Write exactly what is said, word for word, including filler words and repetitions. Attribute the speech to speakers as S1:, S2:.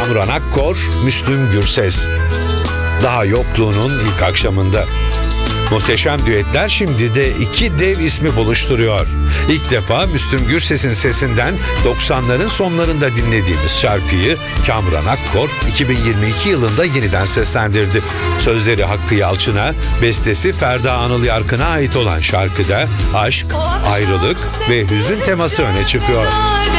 S1: Kamuran Akkor, Müslüm Gürses. Daha yokluğunun ilk akşamında. Muhteşem düetler şimdi de iki dev ismi buluşturuyor. İlk defa Müslüm Gürses'in sesinden doksanların sonlarında dinlediğimiz şarkıyı Kamuran Akkor iki bin yirmi iki yılında yeniden seslendirdi. Sözleri Hakkı Yalçın'a, bestesi Ferda Anıl Yarkın'a ait olan şarkıda aşk, ayrılık ve hüzün teması öne çıkıyor.